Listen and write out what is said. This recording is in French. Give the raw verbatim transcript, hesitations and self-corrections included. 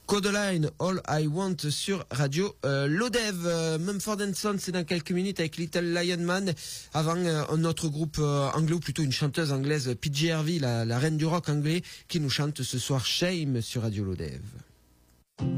Codeline, All I Want sur Radio euh, Lodev. Euh, Mumford and Sons, c'est dans quelques minutes avec Little Lion Man. Avant, euh, un autre groupe euh, anglais, ou plutôt une chanteuse anglaise, P J Harvey, la, la reine du rock anglais, qui nous chante ce soir Shame sur Radio Lodev.